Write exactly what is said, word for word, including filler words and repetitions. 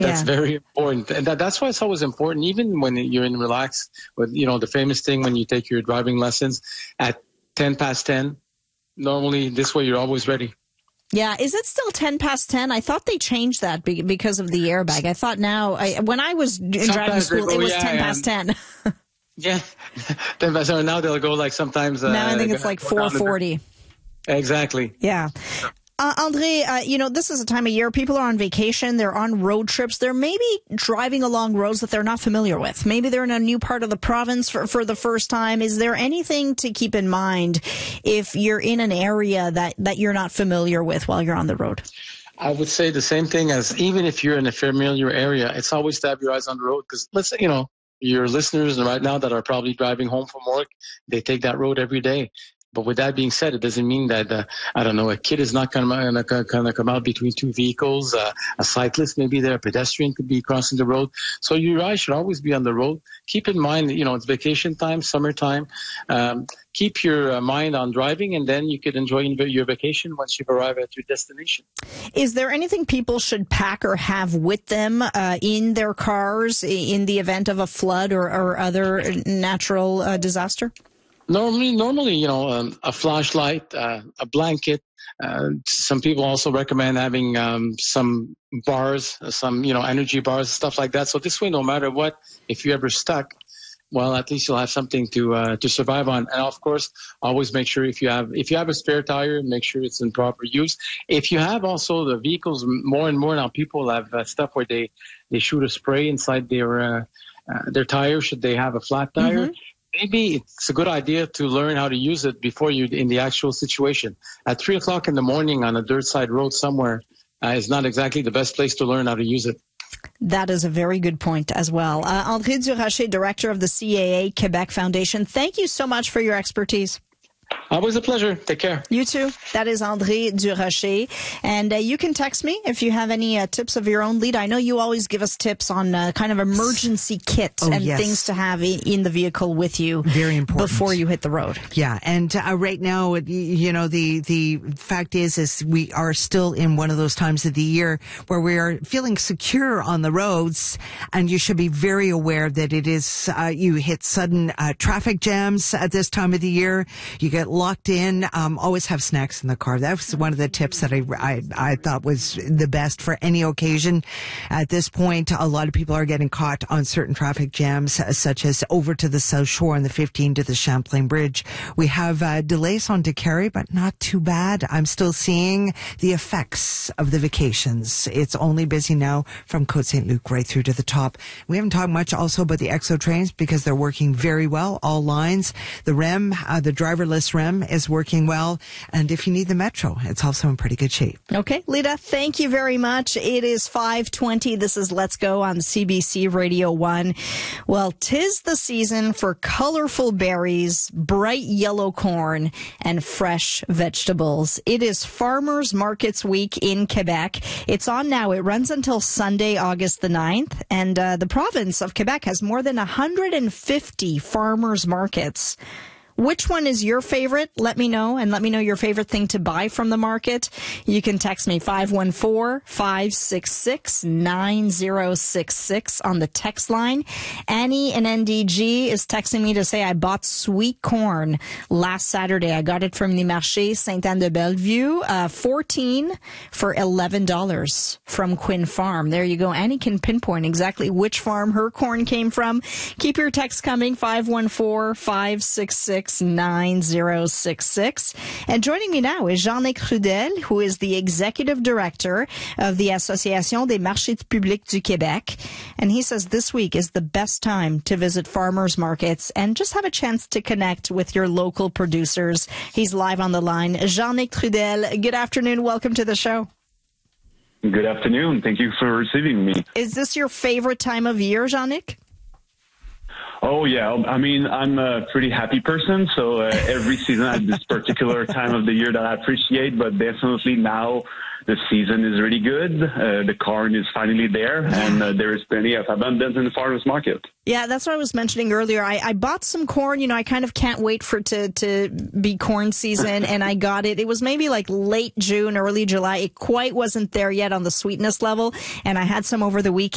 That's Yeah. very important. And that, that's why it's always important, even when you're in relaxed with, you know, the famous thing when you take your driving lessons at ten past ten, normally this way you're always ready. Yeah, is it still ten past ten? I thought they changed that be- because of the airbag. I thought now, I, when I was in Sometimes driving school, they it go, was yeah, ten yeah. past ten. Yeah. ten past ten. Now they'll go like sometimes. Uh, Now I think it's like go four down the- forty. Exactly. Yeah. Uh, Andre, uh, you know, this is a time of year people are on vacation. They're on road trips. They're maybe driving along roads that they're not familiar with. Maybe they're in a new part of the province for, for the first time. Is there anything to keep in mind if you're in an area that, that you're not familiar with while you're on the road? I would say the same thing as even if you're in a familiar area, it's always to have your eyes on the road. Because let's say, you know, your listeners right now that are probably driving home from work, they take that road every day. But with that being said, it doesn't mean that, uh, I don't know, a kid is not going to come out between two vehicles. Uh, a cyclist may be there. A pedestrian could be crossing the road. So your eyes should always be on the road. Keep in mind, you know, it's vacation time, summertime. Um, keep your uh, mind on driving, and then you could enjoy your vacation once you've arrived at your destination. Is there anything people should pack or have with them uh, in their cars in the event of a flood or, or other natural uh, disaster? Normally, normally, you know, um, a flashlight, uh, a blanket. Uh, some people also recommend having um, some bars, some, you know, energy bars, stuff like that. So this way, no matter what, if you're ever stuck, well, at least you'll have something to uh, to survive on. And of course, always make sure if you have if you have a spare tire, make sure it's in proper use. If you have also the vehicles, more and more now people have uh, stuff where they they shoot a spray inside their uh, uh, their tire should they have a flat tire. Mm-hmm. Maybe it's a good idea to learn how to use it before you're in the actual situation. At three o'clock in the morning on a dirt side road somewhere uh, is not exactly the best place to learn how to use it. That is a very good point as well. Uh, André Durocher, Director of the C A A Quebec Foundation, thank you so much for your expertise. Always a pleasure. Take care. You too. That is André Durocher. And uh, you can text me if you have any uh, tips of your own lead. I know you always give us tips on uh, kind of emergency kit oh, and yes. things to have in the vehicle with you. Very important. Before you hit the road. Yeah. And uh, right now, you know, the, the fact is, is we are still in one of those times of the year where we are feeling secure on the roads. And you should be very aware that it is, uh, you hit sudden uh, traffic jams at this time of the year. You get locked in. Um, always have snacks in the car. That was one of the tips that I, I, I thought was the best for any occasion. At this point, a lot of people are getting caught on certain traffic jams, uh, such as over to the South Shore on the fifteen to the Champlain Bridge. We have uh, delays on to Carey, but not too bad. I'm still seeing the effects of the vacations. It's only busy now from Côte Saint Luc right through to the top. We haven't talked much also about the E X O trains because they're working very well, all lines. The R E M, uh, the driverless R E M is working well. And if you need the Metro, it's also in pretty good shape. Okay, Lita, thank you very much. It is five twenty. This is Let's Go on C B C Radio one. Well, 'tis the season for colorful berries, bright yellow corn, and fresh vegetables. It is Farmers Markets Week in Quebec. It's on now. It runs until Sunday, August the ninth. And uh, the province of Quebec has more than one hundred fifty farmers markets. Which one is your favorite? Let me know, and let me know your favorite thing to buy from the market. You can text me five one four, five six six, nine zero six six on the text line. Annie in N D G is texting me to say I bought sweet corn last Saturday. I got it from the Marché Sainte-Anne-de-Bellevue, uh, fourteen for eleven dollars from Quinn Farm. There you go. Annie can pinpoint exactly which farm her corn came from. Keep your text coming, five one four, five six six, nine zero six six. And joining me now is Jean-Nic Trudel, who is the Executive Director of the Association des Marchés Publics du Québec. And he says this week is the best time to visit farmers markets and just have a chance to connect with your local producers. He's live on the line. Jean-Nic Trudel, good afternoon. Welcome to the show. Good afternoon. Thank you for receiving me. Is this your favorite time of year, Jean-Nic? Oh, yeah. I mean, I'm a pretty happy person, so uh, every season I have this particular time of the year that I appreciate, but definitely now the season is really good. Uh, the corn is finally there, and uh, there is plenty of abundance in the farmers market. Yeah, that's what I was mentioning earlier. I, I bought some corn. You know, I kind of can't wait for it to, to be corn season, and I got it. It was maybe like late June, early July. It quite wasn't there yet on the sweetness level, and I had some over the weekend.